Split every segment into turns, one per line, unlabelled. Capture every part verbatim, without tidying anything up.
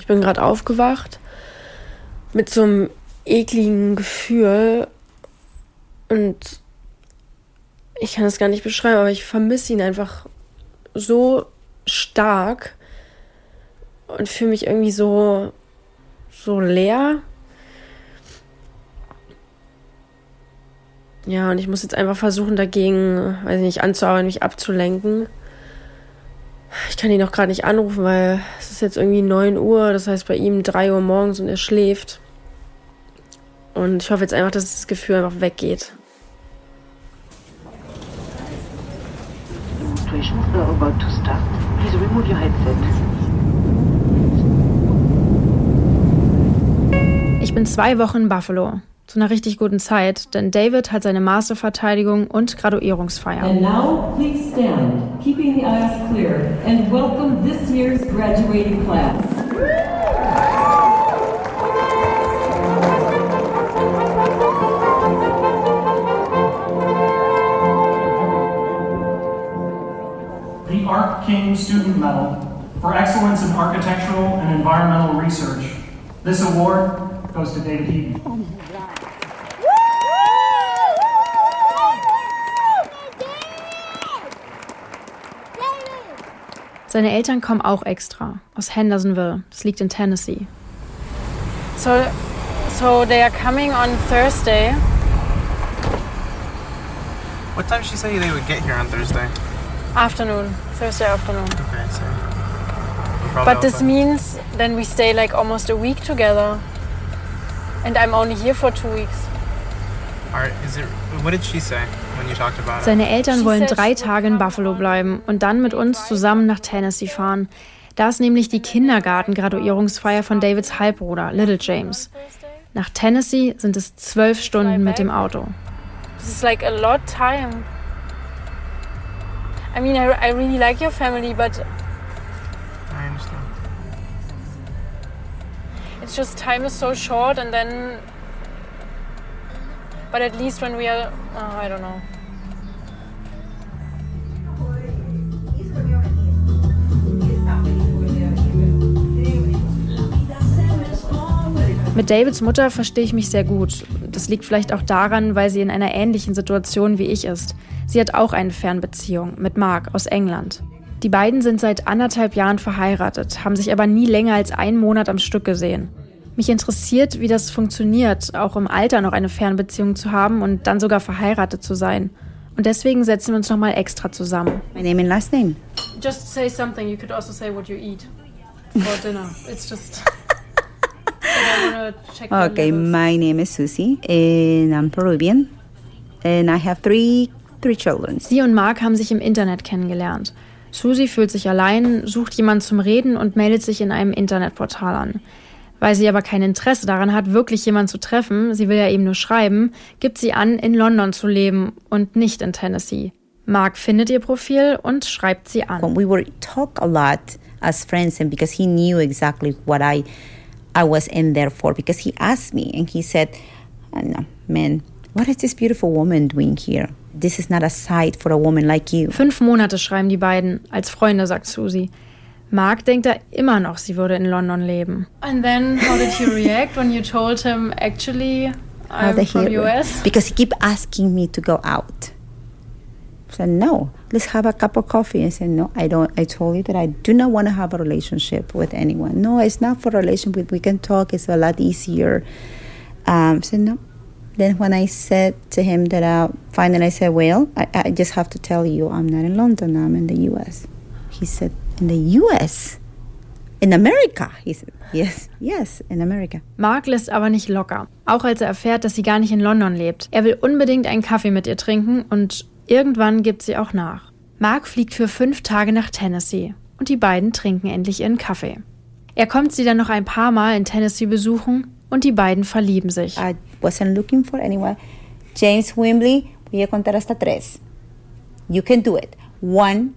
Ich bin gerade aufgewacht mit so einem ekligen Gefühl und ich kann es gar nicht beschreiben, aber ich vermisse ihn einfach so stark und fühle mich irgendwie so, so leer. Ja, und ich muss jetzt einfach versuchen, dagegen, weiß nicht, anzuarbeiten, mich abzulenken. Ich kann ihn auch gerade nicht anrufen, weil es ist jetzt irgendwie neun Uhr, das heißt bei ihm drei Uhr morgens und er schläft. Und ich hoffe jetzt einfach, dass das Gefühl einfach weggeht.
Demonstrations are about to start. Please remove your headset.
Ich bin zwei Wochen in Buffalo. Zu einer richtig guten Zeit, denn David hat seine Masterverteidigung und Graduierungsfeier.
And now, please stand, keeping the aisles clear, and welcome this year's graduating class.
The Arc King Student Medal for excellence in architectural and environmental research. This award goes to David Heaton.
Seine Eltern kommen auch extra aus Hendersonville. Das liegt in Tennessee.
So, so they are coming on Thursday.
What time did she say they would get here on Thursday?
Afternoon, Thursday afternoon.
Okay, so.
But this means then we stay like almost a week together. And I'm only here for two weeks.
Alright, is it, what did she say when you talked about it?
Seine Eltern wollen drei Tage in Buffalo bleiben und dann mit uns zusammen nach Tennessee fahren. Da ist nämlich die Kindergarten-Graduierungsfeier von Davids Halbbruder, Little James. Nach Tennessee sind es zwölf Stunden mit dem Auto.
This is like a lot time. I mean, I, I really like your family, but
I understand.
it's just time is so short, and then. But at least when we are, oh, I don't know.
Mit Davids Mutter verstehe ich mich sehr gut. Das liegt vielleicht auch daran, weil sie in einer ähnlichen Situation wie ich ist. Sie hat auch eine Fernbeziehung mit Mark aus England. Die beiden sind seit anderthalb Jahren verheiratet, haben sich aber nie länger als einen Monat am Stück gesehen. Mich interessiert, wie das funktioniert, auch im Alter noch eine Fernbeziehung zu haben und dann sogar verheiratet zu sein. Und deswegen setzen wir uns nochmal extra zusammen.
My name and last name.
Just say something. You could also say what you eat for dinner. It's just. I wanna check your
Okay,
levels.
my name is Susie and I'm Peruvian and I have three three children.
Sie und Mark haben sich im Internet kennengelernt. Susie fühlt sich allein, sucht jemanden zum Reden und meldet sich in einem Internetportal an. Weil sie aber kein Interesse daran hat, wirklich jemanden zu treffen, sie will ja eben nur schreiben, gibt sie an, in London zu leben und nicht in Tennessee. Mark findet ihr Profil und schreibt sie an.
We were talk a lot as friends and because he knew exactly what I I was in there for because he asked me and he said, oh, no, man, what is this beautiful woman doing here? This is not a site for a woman like you.
Fünf Monate schreiben die beiden, als Freunde, sagt Susie. Mark denkt da immer noch, sie würde in London leben.
And then how did he react when you told him, actually, I'm from U S?
Because he keep asking me to go out. I said, no, let's have a cup of coffee. I said, no, I don't. I told you that I do not want to have a relationship with anyone. No, it's not for a relationship. We can talk. It's a lot easier. Um, I said, no. Then when I said to him that uh, finally I said, well, I, I just have to tell you, I'm not in London. I'm in the U S. He said, in the U S? In America? He said, yes, yes, in America.
Mark lässt aber nicht locker. Auch als er erfährt, dass sie gar nicht in London lebt. Er will unbedingt einen Kaffee mit ihr trinken und irgendwann gibt sie auch nach. Mark fliegt für fünf Tage nach Tennessee und die beiden trinken endlich ihren Kaffee. Er kommt sie dann noch ein paar Mal in Tennessee besuchen und die beiden verlieben sich.
I wasn't looking for anyone. James Wimbley, voy a contar hasta tres. You can do it. One,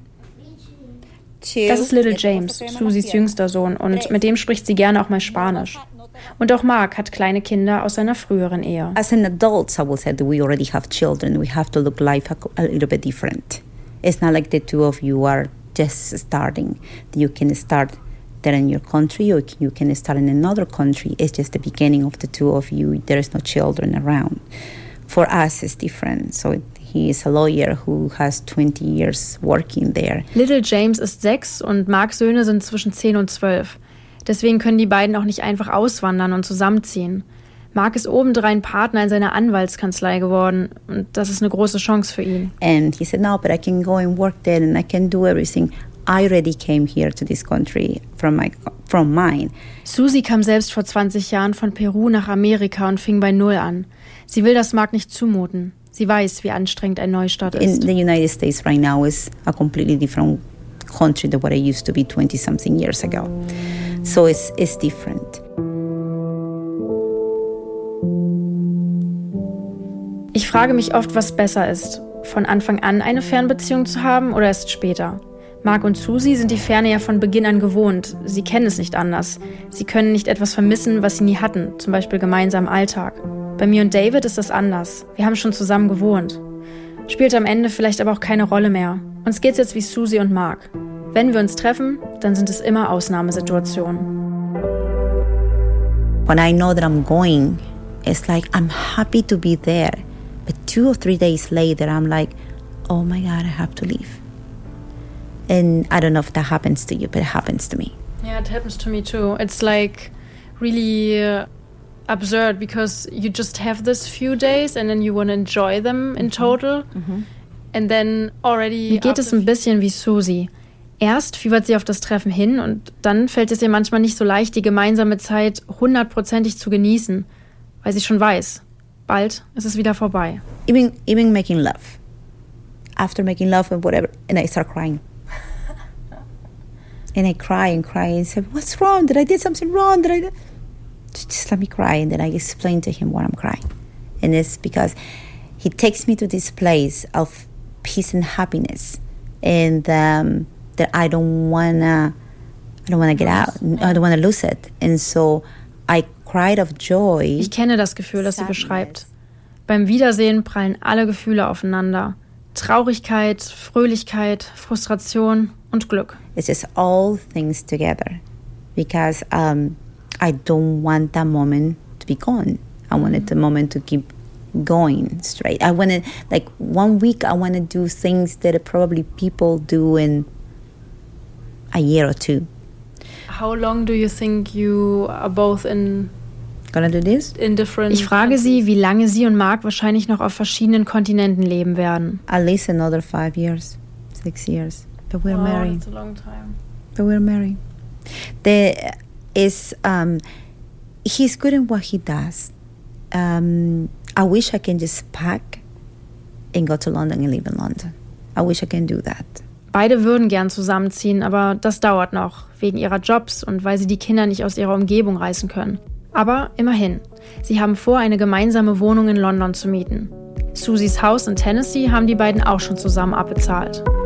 two.
Das ist Little James, Susies jüngster Sohn, und mit dem spricht sie gerne auch mal Spanisch. Und auch Mark hat kleine Kinder aus seiner früheren Ehe.
As an adult, I will say that we already have children. We have to look life a, a little bit different. It's not like the two of you are just starting. You can start there in your country, or you can start in another country. It's just the beginning of the two of you. There is no children around. For us, it's different. So he is a lawyer who has twenty years working there.
Little James ist sechs und Marks Söhne sind zwischen zehn und zwölf. Deswegen können die beiden auch nicht einfach auswandern und zusammenziehen. Mark ist obendrein Partner in seiner Anwaltskanzlei geworden und das ist eine große Chance für ihn.
And he said, no, but I can go and work there and I can do everything. I already came here to this country from my from mine.
Susie kam selbst vor zwanzig Jahren von Peru nach Amerika und fing bei Null an. Sie will das Mark nicht zumuten. Sie weiß, wie anstrengend ein Neustart ist.
In the United States right now is a completely different country than what I used to be twenty-something years ago. So it's, it's different.
Ich frage mich oft, was besser ist. Von Anfang an eine Fernbeziehung zu haben oder erst später? Mark und Susie sind die Ferne ja von Beginn an gewohnt. Sie kennen es nicht anders. Sie können nicht etwas vermissen, was sie nie hatten, zum Beispiel gemeinsam Alltag. Bei mir und David ist das anders. Wir haben schon zusammen gewohnt. Spielt am Ende vielleicht aber auch keine Rolle mehr. Uns geht's jetzt wie Susie und Mark. Wenn wir uns treffen, dann sind es immer Ausnahmesituationen.
When I know that I'm going, it's like I'm happy to be there. But two or three days later, I'm like, oh my God, I have to leave. And I don't know if that happens to you, but it happens to me.
Yeah, it happens to me too. It's like really uh, absurd because you just have this few days and then you want to enjoy them in total. Mhm. And then already. Mir geht es ein bisschen wie Susie. Erst fiebert sie auf das Treffen hin und dann fällt es ihr manchmal nicht so leicht, die gemeinsame Zeit hundertprozentig zu genießen, weil sie schon weiß, bald ist es wieder vorbei.
Even, even making love. After making love and whatever, and I start crying. And I cry and cry and say, what's wrong? Did I do something wrong? Did I do? Just let me cry. And then I explain to him why I'm crying. And it's because he takes me to this place of peace and happiness. And um, that I don't wanna, I don't wanna get out. I don't wanna lose it. And so I cried of joy.
Ich kenne das Gefühl, das sie beschreibt. Beim Wiedersehen prallen alle Gefühle aufeinander. Traurigkeit, Fröhlichkeit, Frustration und Glück.
It's just all things together. Because um, I don't want that moment to be gone. I wanted the moment to keep going straight. I wanted, like, one week I want to do things that probably people do in a year or two.
How long do you think you are both in
Gonna do this?
In different ich frage sie, wie lange sie und Mark wahrscheinlich noch auf verschiedenen Kontinenten leben werden.
At least another five years, six years. But we're
wow,
married.
That's a long time.
But we're married. There is, um, he's good in what he does. Um, I wish I can just pack and go to London and live in London. I wish I can do that.
Beide würden gern zusammenziehen, aber das dauert noch, wegen ihrer Jobs und weil sie die Kinder nicht aus ihrer Umgebung reißen können. Aber immerhin, sie haben vor, eine gemeinsame Wohnung in London zu mieten. Susies Haus in Tennessee haben die beiden auch schon zusammen abbezahlt.